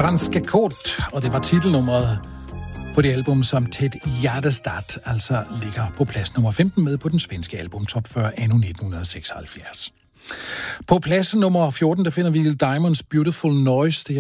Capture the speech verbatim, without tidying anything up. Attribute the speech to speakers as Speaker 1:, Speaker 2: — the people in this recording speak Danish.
Speaker 1: Franske Kort, og det var titelnummeret på det album, som Ted Gärdestad altså ligger på plads nummer femten med på den svenske albumtop fyrre anno nitten seksoghalvfjerds. På plads nummer fjorten, der finder vi Diamonds Beautiful Noise. Det